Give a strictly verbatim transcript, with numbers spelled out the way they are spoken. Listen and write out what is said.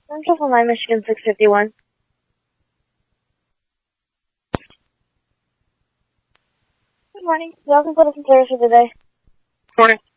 Central from my Michigan six fifty-one. Good morning. Welcome to the service for the day. Morning.